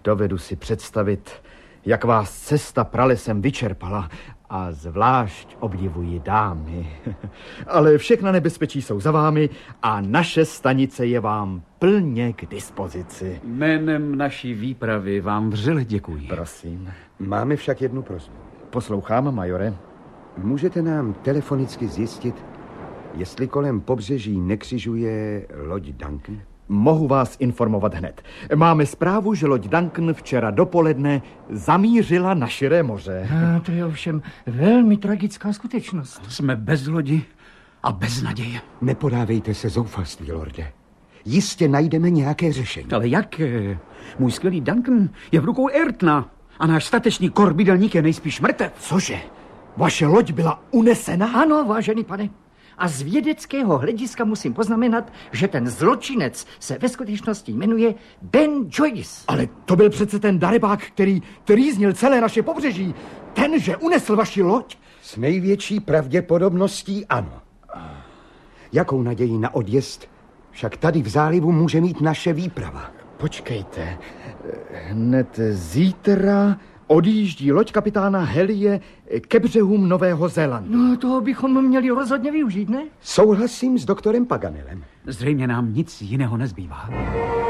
Dovedu si představit, jak vás cesta pralesem vyčerpala a zvlášť obdivuji dámy. Ale všechna nebezpečí jsou za vámi a naše stanice je vám plně k dispozici. Jménem naší výpravy vám vřele děkuji. Prosím. Máme však jednu prosbu. Poslouchám, majore. Můžete nám telefonicky zjistit, jestli kolem pobřeží nekřižuje loď Duncan? Mohu vás informovat hned. Máme zprávu, že loď Duncan včera dopoledne zamířila na širé moře. To je ovšem velmi tragická skutečnost. Jsme bez lodi a bez naděje. Nepodávejte se zoufalství, lorde. Jistě najdeme nějaké řešení. Ale jak? Můj skvělý Duncan je v rukou Ayrtona a náš statečný korbidelník je nejspíš mrtev. Cože? Vaše loď byla unesena? Ano, vážený pane. A z vědeckého hlediska musím poznamenat, že ten zločinec se ve skutečnosti jmenuje Ben Joyce. Ale to byl přece ten darebák, který trýznil celé naše pobřeží. Ten, že unesl vaši loď? S největší pravděpodobností ano. Jakou naději na odjezd však tady v zálivu může mít naše výprava? Počkejte, hned zítra odjíždí loď kapitána Helie ke břehům Nového Zélandu. No, toho bychom měli rozhodně využít, ne? Souhlasím s doktorem Paganelem. Zřejmě nám nic jiného nezbývá.